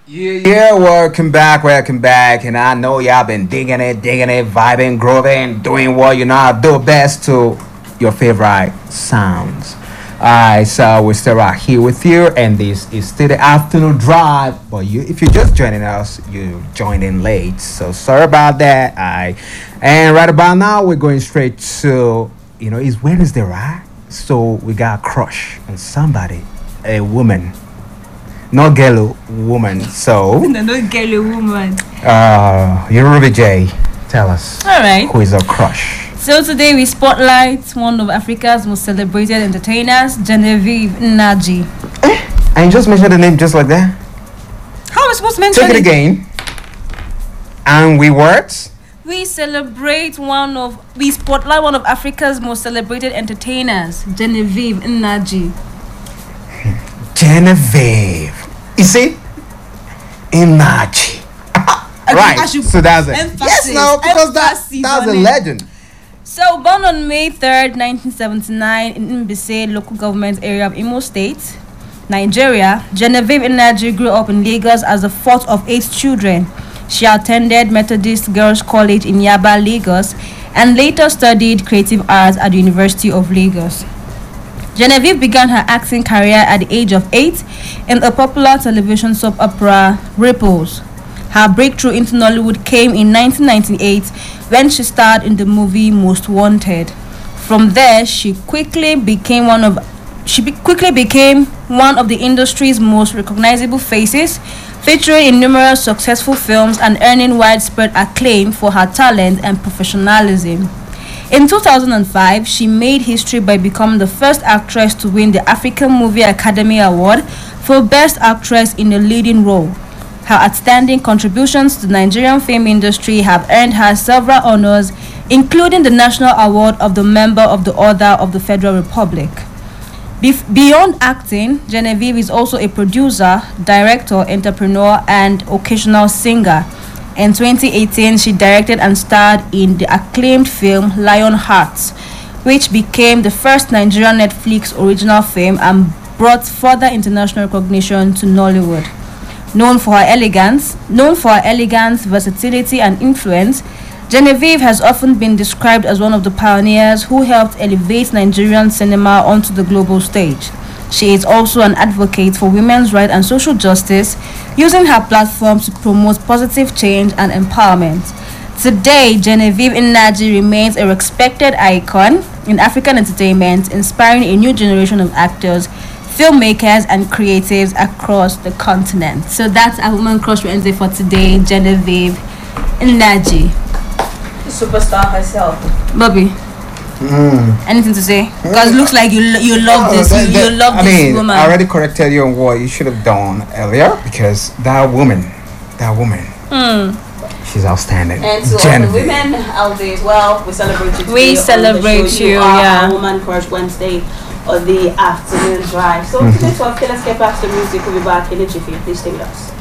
Yeah, welcome back. And I know y'all been digging it, vibing, grooving, doing what you know how to do best to your favorite sounds. Alright, so we're still right here with you, and this is still the afternoon drive. But if you're just joining us, you joined in late, so sorry about that. Alright, and right about now, we're going straight to it's Wednesday, right? So we got a crush on somebody, a woman, not girl, woman. So, No, not girl, a woman. Ruby J, tell us All right. who is our crush. So today we spotlight one of Africa's most celebrated entertainers, Genevieve Nnaji. And you just mentioned the name just like that. How am I supposed to mention Take it again. And we what? We spotlight one of Africa's most celebrated entertainers, Genevieve Nnaji. Genevieve. You see? Imaji. Right. So that's it. Yes, no, because that's a legend. So, born on May 3rd, 1979, in Mbise local government area of Imo State, Nigeria, Genevieve Nnaji grew up in Lagos as the fourth of 8 children. She attended Methodist Girls College in Yaba, Lagos, and later studied creative arts at the University of Lagos. Genevieve began her acting career at the age of 8 in a popular television soap opera, Ripples. Her breakthrough into Nollywood came in 1998 when she starred in the movie Most Wanted. From there, she quickly became one of the industry's most recognizable faces, featuring in numerous successful films and earning widespread acclaim for her talent and professionalism. In 2005, she made history by becoming the first actress to win the African Movie Academy Award for Best Actress in a Leading Role. Her outstanding contributions to the Nigerian film industry have earned her several honors, including the National Award of the Member of the Order of the Federal Republic. Beyond acting, Genevieve is also a producer, director, entrepreneur, and occasional singer. In 2018, she directed and starred in the acclaimed film Lionheart, which became the first Nigerian Netflix original film and brought further international recognition to Nollywood. Known for her elegance, versatility, and influence, Genevieve has often been described as one of the pioneers who helped elevate Nigerian cinema onto the global stage. She is also an advocate for women's rights and social justice, using her platform to promote positive change and empowerment. Today, Genevieve Nnaji remains a respected icon in African entertainment, inspiring a new generation of actors, filmmakers, and creatives across the continent. So that's our woman crush Wednesday for today, Genevieve Nnaji. The superstar herself. Bobby. Anything to say? Because it looks like you love this. You love this woman. I already corrected you on what you should have done earlier, because that woman, she's outstanding. And to all the women out there as well, we celebrate you today. We celebrate you, yeah. Woman Crush Wednesday or the afternoon drive. So today, let's get back to the music. We'll be back in a jiffy. Please stay with us.